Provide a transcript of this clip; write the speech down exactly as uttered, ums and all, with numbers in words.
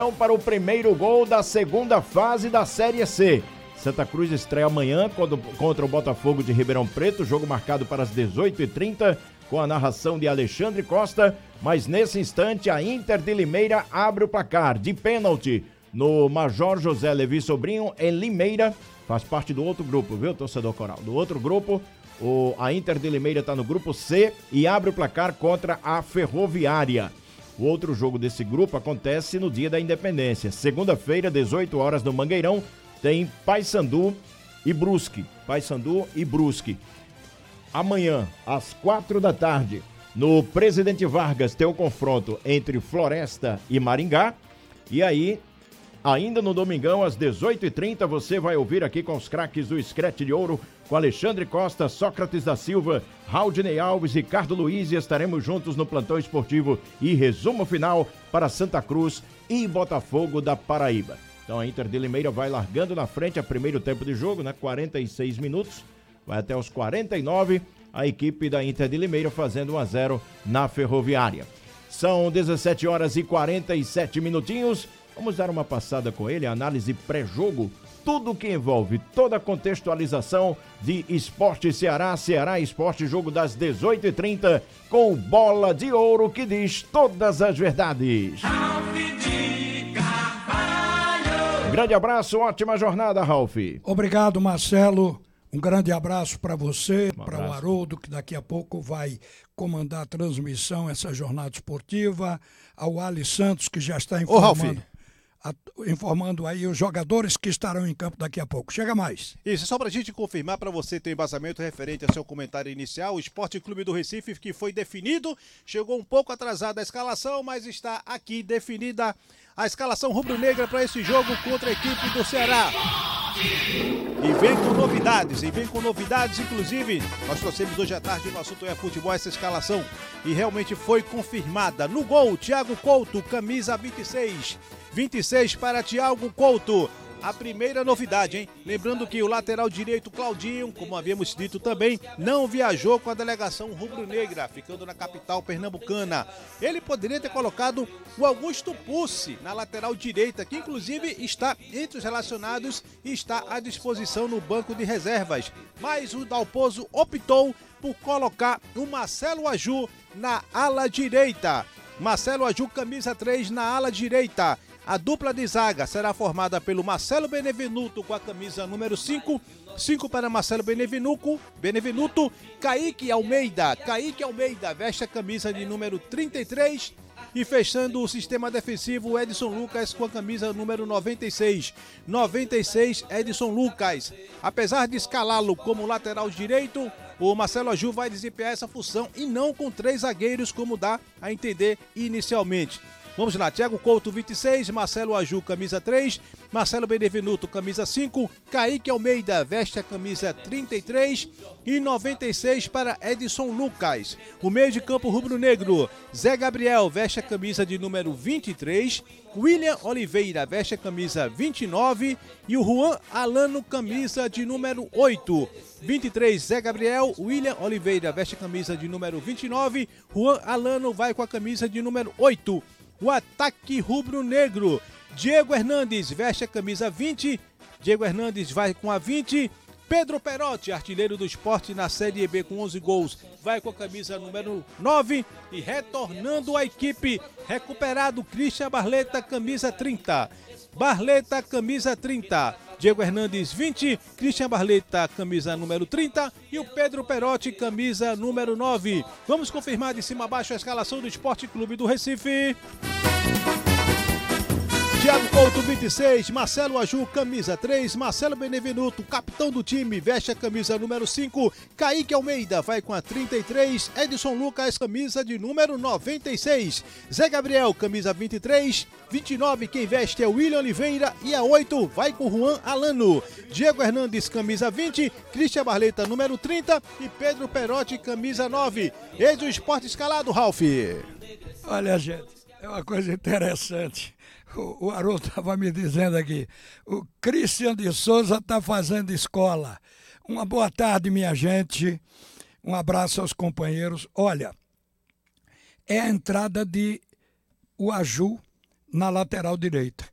Para o primeiro gol da segunda fase da Série C. Santa Cruz estreia amanhã contra o Botafogo de Ribeirão Preto, jogo marcado para as dezoito e trinta, com a narração de Alexandre Costa, mas nesse instante a Inter de Limeira abre o placar de pênalti no Major José Levi Sobrinho em Limeira, faz parte do outro grupo, viu, torcedor coral? Do outro grupo, o, a Inter de Limeira está no grupo C e abre o placar contra a Ferroviária. O outro jogo desse grupo acontece no dia da Independência. Segunda-feira, dezoito horas, no Mangueirão, tem Paysandu e Brusque. Paysandu e Brusque. Amanhã, às quatro da tarde, no Presidente Vargas, tem o confronto entre Floresta e Maringá. E aí, ainda no domingão, às dezoito e trinta, você vai ouvir aqui com os craques do Scratch de Ouro, com Alexandre Costa, Sócrates da Silva, Raudinei Alves, Ricardo Luiz, e estaremos juntos no plantão esportivo e resumo final para Santa Cruz e Botafogo da Paraíba. Então a Inter de Limeira vai largando na frente a primeiro tempo de jogo, né? quarenta e seis minutos, vai até os quarenta e nove, a equipe da Inter de Limeira fazendo um a zero na Ferroviária. São dezessete horas e quarenta e sete minutinhos, vamos dar uma passada com ele, a análise pré-jogo, tudo que envolve toda a contextualização de Esporte Ceará, Ceará Esporte, jogo das dezoito e trinta, com Bola de Ouro que diz todas as verdades. Um grande abraço, ótima jornada, Ralf. Obrigado, Marcelo. Um grande abraço para você, Um para o Haroldo, que daqui a pouco vai comandar a transmissão, essa jornada esportiva, ao Ali Santos, que já está informando. A, informando aí os jogadores que estarão em campo daqui a pouco. Chega mais. Isso, só pra gente confirmar, para você ter embasamento referente ao seu comentário inicial, o Esporte Clube do Recife, que foi definido, chegou um pouco atrasada a escalação, mas está aqui definida a escalação rubro-negra para esse jogo contra a equipe do Ceará. E vem com novidades, e vem com novidades, inclusive, nós trouxemos hoje à tarde no Assunto é Futebol essa escalação, e realmente foi confirmada. No gol, Thiago Couto, camisa vinte e seis. vinte e seis para Thiago Couto. A primeira novidade, hein? Lembrando que o lateral direito, Claudinho, como havíamos dito também, não viajou com a delegação rubro-negra, ficando na capital pernambucana. Ele poderia ter colocado o Augusto Pucci na lateral direita, que inclusive está entre os relacionados e está à disposição no banco de reservas. Mas o Dalpozo optou por colocar o Marcelo Aju na ala direita. Marcelo Aju, camisa três, na ala direita. A dupla de zaga será formada pelo Marcelo Benevenuto com a camisa número cinco, cinco para Marcelo Benevenuto, Benevenuto, Kaique Almeida, Kaique Almeida veste a camisa de número trinta e três e fechando o sistema defensivo Edson Lucas com a camisa número noventa e seis, noventa e seis Edson Lucas. Apesar de escalá-lo como lateral direito, o Marcelo Aju vai desempenhar essa função e não com três zagueiros como dá a entender inicialmente. Vamos lá, Thiago Couto, vinte e seis, Marcelo Aju, camisa três, Marcelo Benevenuto, camisa cinco, Kaique Almeida veste a camisa trinta e três e noventa e seis para Edson Lucas. O meio de campo rubro-negro, Zé Gabriel veste a camisa de número vinte e três, William Oliveira veste a camisa vinte e nove e o Juan Alano, camisa de número oito. vinte e três, Zé Gabriel, William Oliveira veste a camisa de número vinte e nove, Juan Alano vai com a camisa de número oito. O ataque rubro-negro, Diego Hernandes veste a camisa vinte, Diego Hernandes vai com a vinte, Pedro Perotti, artilheiro do Sport na Série B com onze gols, vai com a camisa número nove e retornando à equipe, recuperado Christian Barleta, camisa trinta. Barleta, camisa trinta. Diego Hernandes, vinte, Christian Barleta, camisa número trinta e o Pedro Perotti, camisa número nove. Vamos confirmar de cima a baixo a escalação do Esporte Clube do Recife. Thiago Couto, vinte e seis, Marcelo Aju, camisa três, Marcelo Benevenuto, capitão do time, veste a camisa número cinco, Kaique Almeida vai com a trinta e três, Edson Lucas, camisa de número noventa e seis, Zé Gabriel, camisa vinte e três, vinte e nove, quem veste é William Oliveira e a oito vai com Juan Alano, Diego Hernandes, camisa vinte, Christian Barleta, número trinta e Pedro Perotti, camisa nove. Eis o Esporte escalado, Ralf. Olha, gente, é uma coisa interessante. O, o Haroldo estava me dizendo aqui, o Christian de Souza está fazendo escola. Uma boa tarde, minha gente. Um abraço aos companheiros. Olha, é a entrada de o Aju na lateral direita.